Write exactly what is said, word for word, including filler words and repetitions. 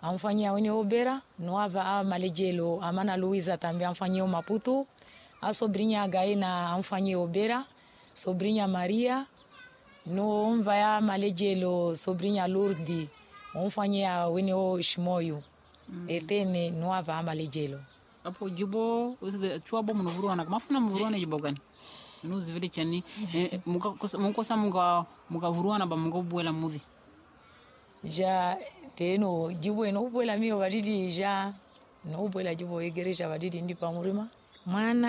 amfanyia wini obera no ava a malejelo amana Luiza também amfanyia Maputo a sobrinha Gaina amfanyia obera sobrinha Maria no vai a malejelo sobrinha Lourdes amfanyia wini o Shimoyo mm. etene no ava a malejelo apo jibo chua bo mnuvuruana mafuna mvuruana jibo gani nuzi vile chani muka mukosa muka muka vuruana ba muka buela muvi ja teno jibo no buela mio badidi ja no buela jibo igreja badidi ndi pa murima mwana